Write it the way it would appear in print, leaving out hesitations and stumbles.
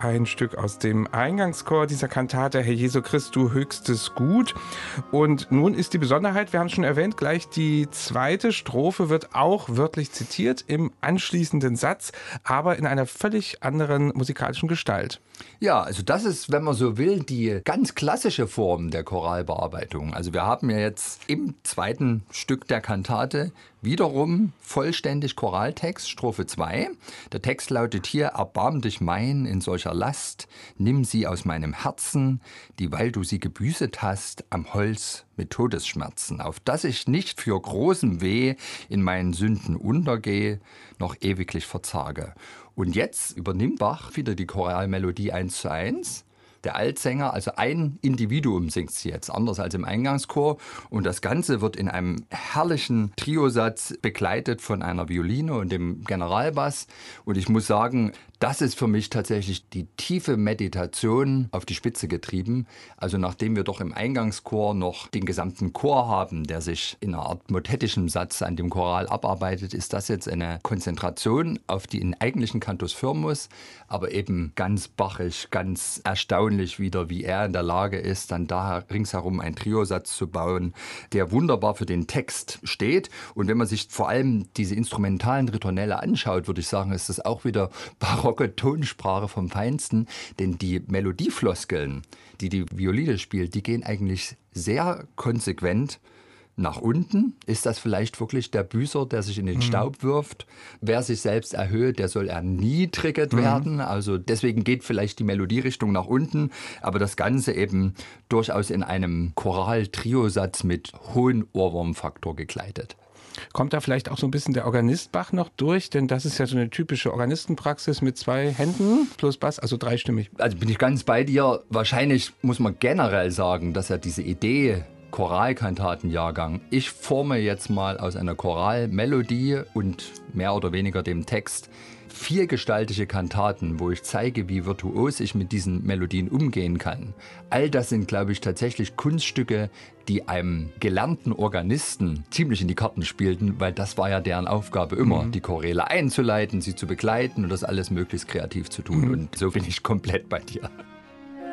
ein Stück aus dem Eingangschor dieser Kantate Herr Jesu Christ, du höchstes Gut. Und nun ist die Besonderheit, wir haben es schon erwähnt, gleich die zweite Strophe wird auch wörtlich zitiert im anschließenden Satz, aber in einer völlig anderen musikalischen Gestalt. Ja, also das ist, wenn man so will, die ganz klassische Form der Choralbearbeitung. Also wir haben ja jetzt im zweiten Stück der Kantate wiederum vollständig Choraltext, Strophe 2. Der Text lautet hier: Erbarm dich mein in solcher Last, nimm sie aus meinem Herzen, dieweil du sie gebüßet hast am Holz mit Todesschmerzen, auf dass ich nicht für großen Weh in meinen Sünden untergehe, noch ewiglich verzage. Und jetzt übernimmt Bach wieder die Choralmelodie 1:1. Der Altsänger, also ein Individuum singt sie jetzt, anders als im Eingangschor. Und das Ganze wird in einem herrlichen Triosatz begleitet von einer Violine und dem Generalbass. Und ich muss sagen, das ist für mich tatsächlich die tiefe Meditation auf die Spitze getrieben. Also nachdem wir doch im Eingangschor noch den gesamten Chor haben, der sich in einer Art motettischen Satz an dem Choral abarbeitet, ist das jetzt eine Konzentration auf den eigentlichen Cantus firmus, aber eben ganz bachig, ganz erstaunlich wieder, wie er in der Lage ist, dann da ringsherum einen Triosatz zu bauen, der wunderbar für den Text steht. Und wenn man sich vor allem diese instrumentalen Ritornelle anschaut, würde ich sagen, ist das auch wieder barocke Tonsprache vom Feinsten, denn die Melodiefloskeln, die die Violine spielt, die gehen eigentlich sehr konsequent nach unten. Ist das vielleicht wirklich der Büßer, der sich in den Staub wirft? Wer sich selbst erhöht, der soll erniedrigt werden. Also deswegen geht vielleicht die Melodierichtung nach unten, aber das Ganze eben durchaus in einem Choral-Triosatz mit hohem Ohrwurmfaktor gekleidet. Kommt da vielleicht auch so ein bisschen der Organist Bach noch durch? Denn das ist ja so eine typische Organistenpraxis mit 2 Händen plus Bass, also dreistimmig. Also bin ich ganz bei dir. Wahrscheinlich muss man generell sagen, dass ja diese Idee Choralkantatenjahrgang, ich forme jetzt mal aus einer Choralmelodie und mehr oder weniger dem Text vielgestaltige Kantaten, wo ich zeige, wie virtuos ich mit diesen Melodien umgehen kann. All das sind, glaube ich, tatsächlich Kunststücke, die einem gelernten Organisten ziemlich in die Karten spielten, weil das war ja deren Aufgabe immer, die Choräle einzuleiten, sie zu begleiten und das alles möglichst kreativ zu tun. Und so bin ich komplett bei dir.